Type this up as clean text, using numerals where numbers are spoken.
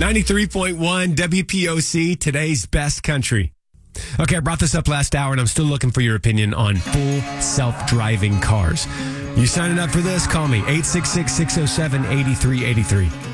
93.1 WPOC, today's best country. Okay, I brought this up last hour, and I'm still looking for your opinion on full self-driving cars. You signing up for this? Call me, 866-607-8383.